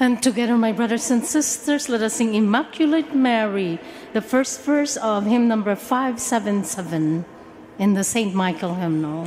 And together, my brothers and sisters, let us sing Immaculate Mary, the first verse of hymn number 577 in the St. Michael hymnal.